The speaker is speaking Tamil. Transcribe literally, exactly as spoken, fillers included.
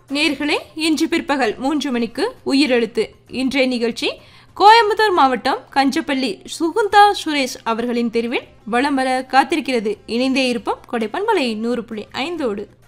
நேர்களே, இன்று பிற்பகல் மூன்று மணிக்கு உயிரெழுத்து. இன்றைய நிகழ்ச்சி கோயம்புத்தூர் மாவட்டம் கஞ்சப்பள்ளி சுகுந்தா சுரேஷ் அவர்களின் தெரிவில் வலம் வர காத்திருக்கிறது. இணைந்தே இருப்போம் கொடைப்பண்பலை நூறு புள்ளி ஐந்தோடு.